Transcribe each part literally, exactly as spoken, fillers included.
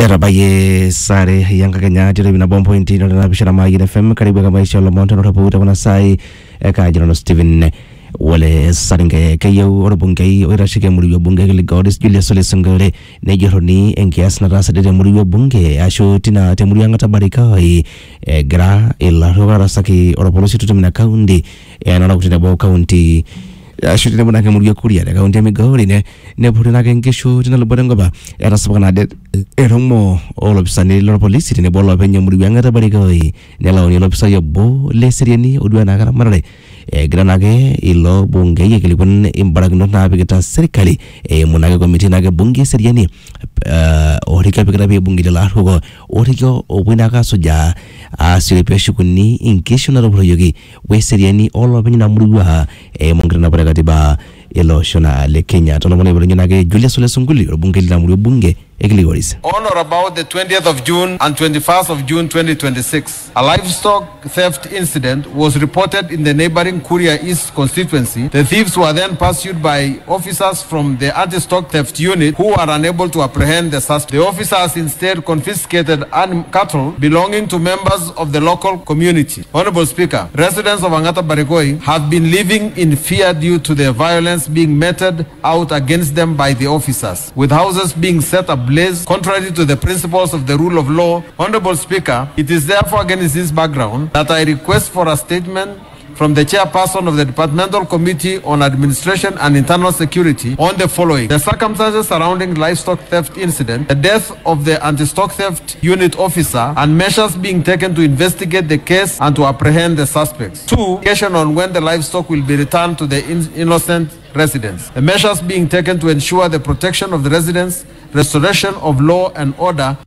Erabaye sare yanga Kenya jere bina bombo inti no na bishara magi F M karibu kama isha lo monta no taputa kuna sai eka jira no Steven wale saringe kayo ora bungai ora shike muri bungai le Goddess Julius Sole Sangare ne joroni enkias na rasa de muri bunge asho tina te muri anga tabarika e gra ila roga rasaki ora policy tutumina county e na kutina bo county ashitine muna ke muri kuria daga unte me gori ne ne purina ke ngisho tina lo bodengo ba era sabana de eromo all of sani lo police ne bolo penyo muri anga tabarika e ne la oni lo pisa yo bo le serieni odwa na gara marale e granage ilo bunge ye kilipon imbaragno na bigeta serikali e munage committee nage bunge serieni uh, orika bigeta be bunge la hogo oriko obwina ka soja asire peshu kunni inkisho na ro yogi we serieni all of na muriwa e mongrana baragati ba ilo shona le Kenya tono mone bolo nage Julius Sole Sunguli bunge la muri bunge Egligoris. On or about the twentieth of June and twenty-first of June twenty twenty-six, a livestock theft incident was reported in the neighboring Kuria East constituency. The thieves were then pursued by officers from the anti-stock theft unit who were unable to apprehend the suspect. The officers instead confiscated anim- cattle belonging to members of the local community. Honorable Speaker, residents of Angata Barigoi have been living in fear due to the violence being meted out against them by the officers, with houses being set ablaze contrary to the principles of the rule of law. Honorable Speaker, it is therefore against this background that I request for a statement from the chairperson of the Departmental Committee on Administration and Internal Security on the following: the circumstances surrounding livestock theft incident, the death of the anti-stock theft unit officer, and measures being taken to investigate the case and to apprehend the suspects. Two, question on when the livestock will be returned to the in- innocent residents. The measures being taken to ensure the protection of the residents, restoration of law and order.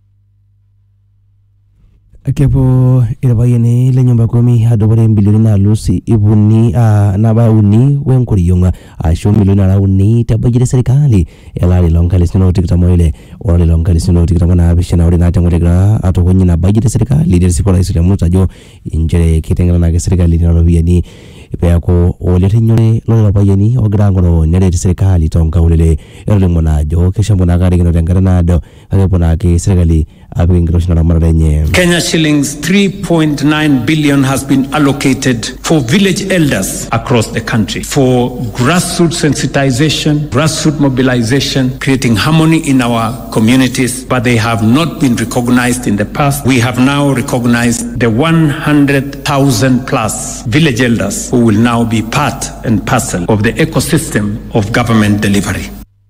Akepo irabayene le nyumba kumi hadobare milioni na lusi ibuni uh, na ba uni wenkuri yonga asho milioni na uni tabajire serikali elali lonkali sino tikita moile orale lonkali sino tikita mona bishana ori na tangore gra atokonyi na bajire serikali leadership ora isu muta jo injere kitengana na serikali na robiyani ipe ako olete nyore lo bayani ogrango nyere serikali tonka ulele erle mona jo kesha mona gari ngino tengana na do akepona ke serikali Kenya shillings three point nine billion has been allocated for village elders across the country for grassroots sensitization, grassroots mobilization, creating harmony in our communities, but they have not been recognized in the past. We have now recognized the one hundred thousand plus village elders who will now be part and parcel of the ecosystem of government delivery.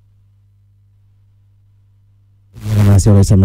And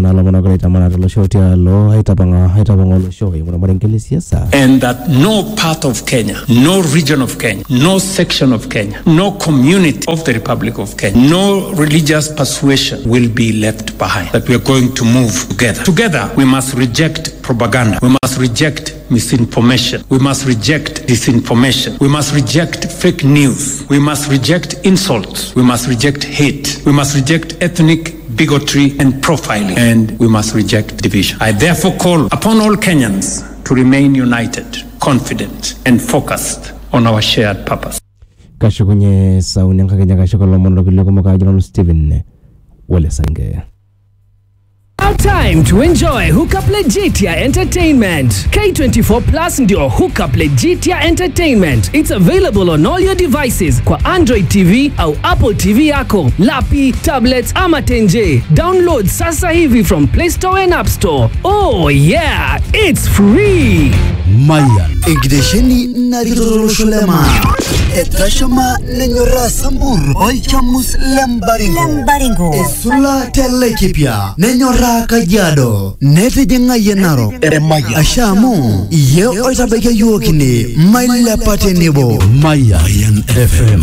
that no part of Kenya, no region of Kenya, no section of Kenya, no community of the Republic of Kenya, no religious persuasion will be left behind. That we are going to move together. Together, we must reject propaganda. We must reject misinformation. We must reject disinformation. We must reject fake news. We must reject insults. We must reject hate. We must reject ethnic bigotry and profiling, and we must reject division. I therefore call upon all Kenyans to remain united, confident, and focused on our shared purpose. Kashukunye sauni yang kakenya kashukolo mondo kiloko makajiron Steven wale sange. Now time to enjoy Hookup Legitia Entertainment. K twenty-four Plus ndio Hookup Legitia Entertainment. It's available on all your devices kwa Android T V au Apple T V yako, lapi, tablets ama tenje. Download sasa hivi from Play Store and App Store. Oh yeah, it's free. Mayan Igdesheni Nadirolo Shulema Etashama Nenyora Sambur Oichamus Lembaringo Lembaringo Esula Telekipia Nenyora Kajado Nete Jenga Yenaro Eremaya Ashamu Ye Oitabeke Yuokini Maila Patenibo Mayan F M.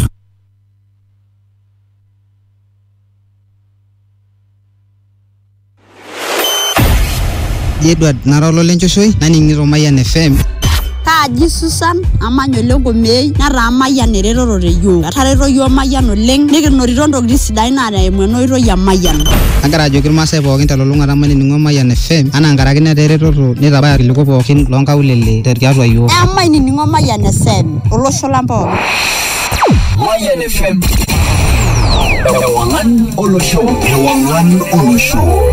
Edward Narolo Lenchoshoi nani ngiro Mayan F M. Kaji Susan amanyo lengo mei nara Mayan nerero reyo atarero yo Mayan oleng nikirnorito ntokitin sidain naa emwenoito ya Mayan. Ankara ajoki irmaasai pookin telulung'ata ramani ning'o Mayan F M anaa nkaraki neteretoto nitabaya irkiliku pookin loonkaulele tiatua yiok. Emaini ning'o Mayan F M olosho lang pookin. Mayan F M Ewangan Olosho Ewangan Olosho